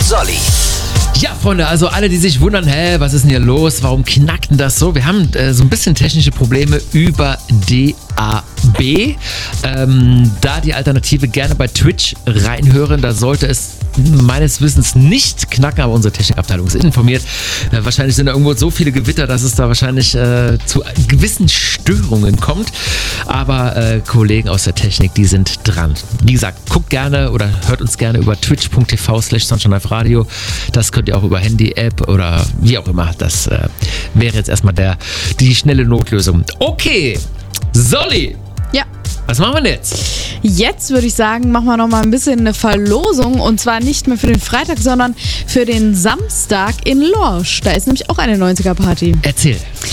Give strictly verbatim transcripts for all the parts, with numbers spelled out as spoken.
Solly. Ja, Freunde, also alle, die sich wundern, hä, was ist denn hier los? Warum knackt denn das so? Wir haben äh, so ein bisschen technische Probleme über D A B. Ähm, da die Alternative gerne bei Twitch reinhören, da sollte es meines Wissens nicht knacken, aber unsere Technikabteilung ist informiert. Äh, wahrscheinlich sind da irgendwo so viele Gewitter, dass es da wahrscheinlich äh, zu gewissen Störungen kommt. Aber äh, Kollegen aus der Technik, die sind dran. Wie gesagt, guckt gerne oder hört uns gerne über twitch.tv slash Sunshine Live Radio. Das könnt ihr auch über Handy-App oder wie auch immer. Das äh, wäre jetzt erstmal der, die schnelle Notlösung. Okay, Solly. Ja. Was machen wir denn jetzt? Jetzt würde ich sagen, machen wir noch mal ein bisschen eine Verlosung und zwar nicht mehr für den Freitag, sondern für den Samstag in Lorsch. Da ist nämlich auch eine neunziger-Party. Erzähl.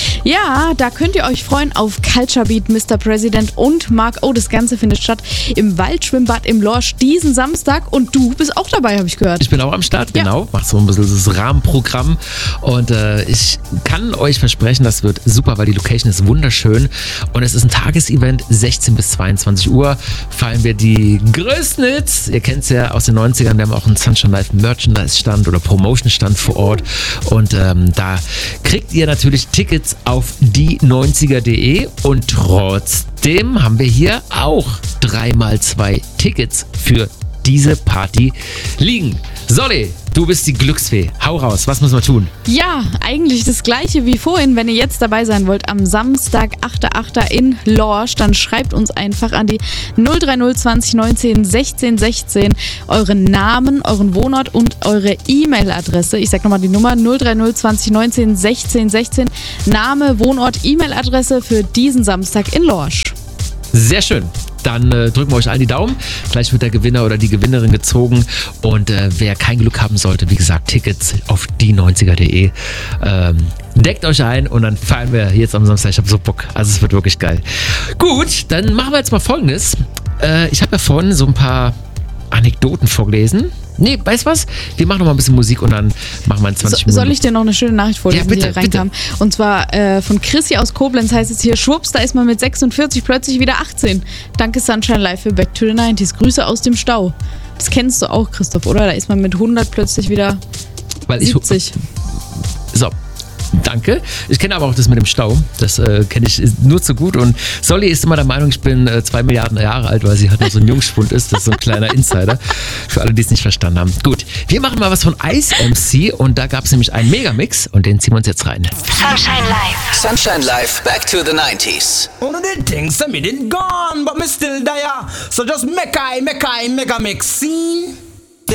Ja, da könnt ihr euch freuen auf Culture Beat, Mister President und Mark O. Das Ganze findet statt im Waldschwimmbad im Lorsch diesen Samstag und du bist auch dabei, habe ich gehört. Ich bin auch am Start, Ja. genau. Mach so ein bisschen das Rahmenprogramm und äh, ich kann euch versprechen, das wird super, weil die Location ist wunderschön und es ist ein Tagesevent, sechzehn bis zweiundzwanzig Uhr feiern wir die größten Hits. Ihr kennt es ja aus den neunzigern, wir haben auch einen Sunshine Live Merchandise Stand oder Promotion Stand vor Ort und ähm, da kriegt ihr natürlich Tickets auf die neunziger punkt de und trotzdem haben wir hier auch drei mal zwei Tickets für diese Party liegen. Solly, du bist die Glücksfee. Hau raus, was müssen wir tun? Ja, eigentlich das gleiche wie vorhin. Wenn ihr jetzt dabei sein wollt, am Samstag, achter achter in Lorsch, dann schreibt uns einfach an die null drei null zwanzig neunzehn sechzehn sechzehn euren Namen, euren Wohnort und eure E-Mail-Adresse. Ich sag nochmal die Nummer null drei null zwanzig neunzehn sechzehn sechzehn. Name, Wohnort, E-Mail-Adresse für diesen Samstag in Lorsch. Sehr schön. Dann äh, drücken wir euch allen die Daumen. Gleich wird der Gewinner oder die Gewinnerin gezogen. Und äh, wer kein Glück haben sollte, wie gesagt, Tickets auf die neunziger punkt de. Ähm, deckt euch ein und dann feiern wir jetzt am Samstag. Ich habe so Bock. Also es wird wirklich geil. Gut, dann machen wir jetzt mal Folgendes. Äh, ich habe ja vorhin so ein paar Anekdoten vorgelesen. Nee, weißt du was? Wir machen noch mal ein bisschen Musik und dann machen wir in zwanzig So, Minuten. soll ich dir noch eine schöne Nachricht vorlesen, Ja, bitte, die hier reinkam? Und zwar äh, von Chrissy aus Koblenz heißt es hier, schwupps, da ist man mit sechsundvierzig plötzlich wieder achtzehn. Danke Sunshine Live für Back to the neunziger. Grüße aus dem Stau. Das kennst du auch, Christoph, oder? Da ist man mit hundert plötzlich wieder Weil ich, siebzig. So, danke. Ich kenne aber auch das mit dem Stau. Das äh, kenne ich nur zu gut. Und Solly ist immer der Meinung, ich bin äh, zwei Milliarden Jahre alt, weil sie halt noch so ein Jungspund ist. Das ist so ein kleiner Insider. Für alle, die es nicht verstanden haben. Gut, wir machen mal was von Ice M C. Und da gab es nämlich einen Megamix. Und den ziehen wir uns jetzt rein. Sunshine Live. Sunshine Live, back to the nineties. One of the things that me didn't gone, but me still there. So just make I, make I, make a mix scene.